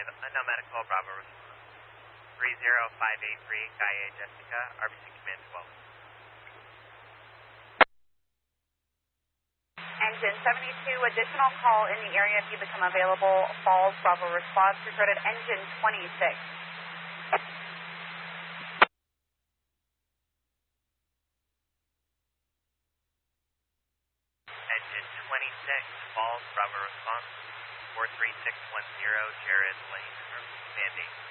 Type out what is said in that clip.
unknown medical, Bravo response. 30583, Gaia Jessica, RBC Command 12. Engine 72, additional call in the area if you become available. Falls, Bravo response, reported engine 26. Engine 26, Falls, Bravo response, 43610, Jared Lane, Command 8.